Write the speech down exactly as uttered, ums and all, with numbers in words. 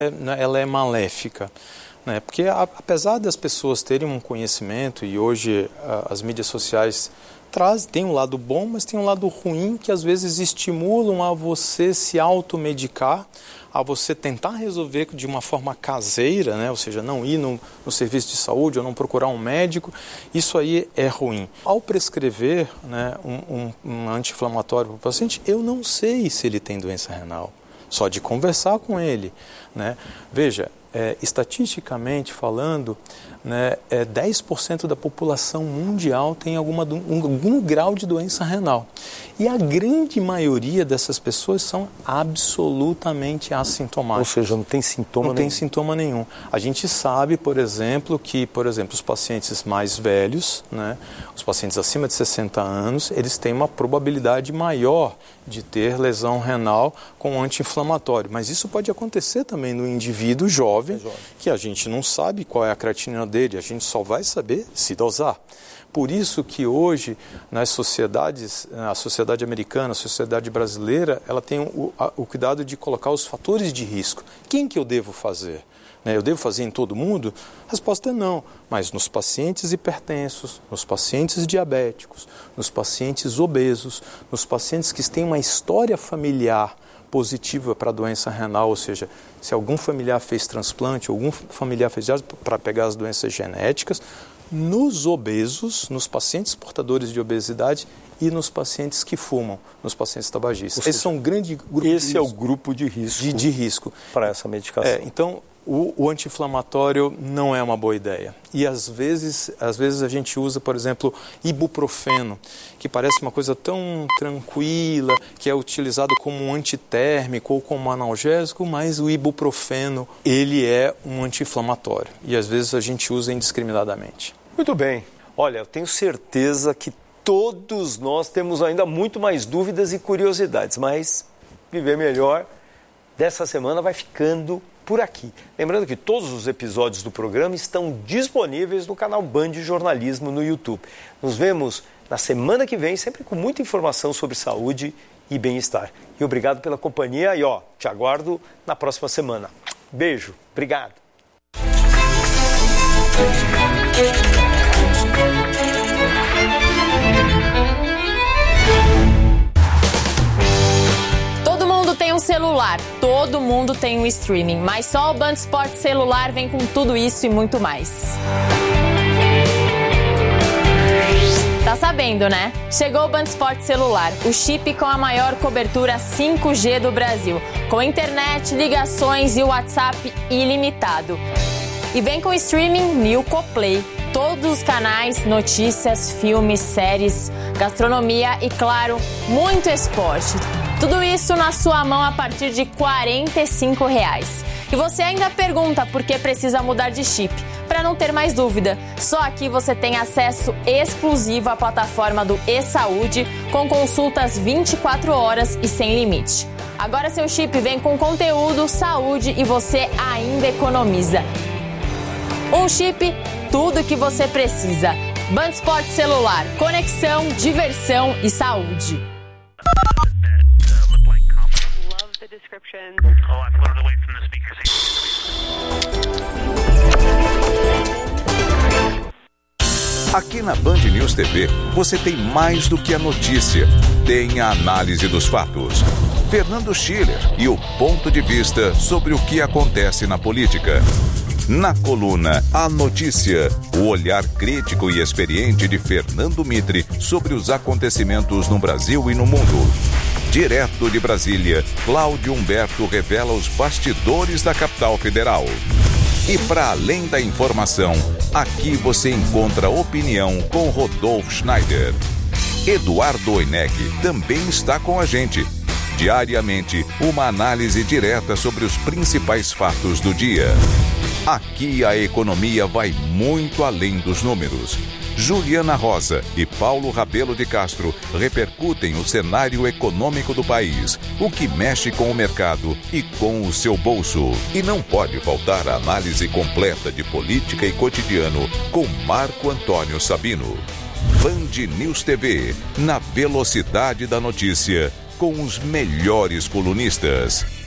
ela é maléfica. Né? Porque a, apesar das pessoas terem um conhecimento, e hoje a, as mídias sociais trazem, tem um lado bom, mas tem um lado ruim, que às vezes estimulam a você se automedicar, a você tentar resolver de uma forma caseira, né? Ou seja, não ir no, no serviço de saúde ou não procurar um médico, isso aí é ruim. Ao prescrever, né, um, um, um anti-inflamatório para o paciente, eu não sei se ele tem doença renal, só de conversar com ele. Né? Veja, é, estatisticamente falando, né, é, dez por cento da população mundial tem alguma, um, algum grau de doença renal. E a grande maioria dessas pessoas são absolutamente assintomáticas. Ou seja, não tem sintoma não nenhum. Não tem sintoma nenhum. A gente sabe, por exemplo, que, por exemplo, os pacientes mais velhos, né, os pacientes acima de sessenta anos, eles têm uma probabilidade maior de ter lesão renal com anti-inflamatório. Mas isso pode acontecer também no indivíduo jovem, é jovem, que a gente não sabe qual é a creatinina dele, a gente só vai saber se dosar. Por isso que hoje, nas sociedades, a sociedade americana, a sociedade brasileira, ela tem o, a, o cuidado de colocar os fatores de risco. Quem que eu devo fazer? Né, eu devo fazer em todo mundo? A resposta é não, mas nos pacientes hipertensos, nos pacientes diabéticos, nos pacientes obesos, nos pacientes que têm uma história familiar positiva para a doença renal, ou seja, se algum familiar fez transplante, algum familiar fez para pegar as doenças genéticas, nos obesos, nos pacientes portadores de obesidade e nos pacientes que fumam, nos pacientes tabagistas. Esse é um grande grupo esse de é risco. o grupo de risco, de, de risco. para essa medicação. É, então, o, o anti-inflamatório não é uma boa ideia. E às vezes, às vezes a gente usa, por exemplo, ibuprofeno, que parece uma coisa tão tranquila, que é utilizado como um antitérmico ou como um analgésico, mas o ibuprofeno, ele é um anti-inflamatório. E às vezes a gente usa indiscriminadamente. Muito bem. Olha, eu tenho certeza que todos nós temos ainda muito mais dúvidas e curiosidades, mas Viver Melhor dessa semana vai ficando por aqui. Lembrando que todos os episódios do programa estão disponíveis no canal Band Jornalismo no YouTube. Nos vemos na semana que vem, sempre com muita informação sobre saúde e bem-estar. E obrigado pela companhia e ó, te aguardo na próxima semana. Beijo, obrigado. Todo mundo tem um celular, todo mundo tem um streaming, mas só o Band Esportes Celular vem com tudo isso e muito mais. Tá sabendo, né? Chegou o Band Esportes Celular, o chip com a maior cobertura cinco G do Brasil, com internet, ligações e WhatsApp ilimitado. E vem com streaming Nilco Play. Todos os canais, notícias, filmes, séries, gastronomia e, claro, muito esporte. Tudo isso na sua mão a partir de quarenta e cinco reais. E você ainda pergunta por que precisa mudar de chip. Para não ter mais dúvida, só aqui você tem acesso exclusivo à plataforma do eSaúde, com consultas vinte e quatro horas e sem limite. Agora seu chip vem com conteúdo, saúde e você ainda economiza. Um chip, tudo que você precisa. Band Esportes Celular, conexão, diversão e saúde. Aqui na Band News T V, você tem mais do que a notícia. Tem a análise dos fatos. Fernando Schiller e o ponto de vista sobre o que acontece na política. Na coluna A Notícia, o olhar crítico e experiente de Fernando Mitre sobre os acontecimentos no Brasil e no mundo. Direto de Brasília, Cláudio Humberto revela os bastidores da capital federal. E para além da informação, aqui você encontra opinião com Rodolfo Schneider. Eduardo Oineg também está com a gente. Diariamente, uma análise direta sobre os principais fatos do dia. Aqui a economia vai muito além dos números. Juliana Rosa e Paulo Rabelo de Castro repercutem o cenário econômico do país, o que mexe com o mercado e com o seu bolso. E não pode faltar a análise completa de política e cotidiano com Marco Antônio Sabino. Band News T V, na velocidade da notícia, com os melhores colunistas.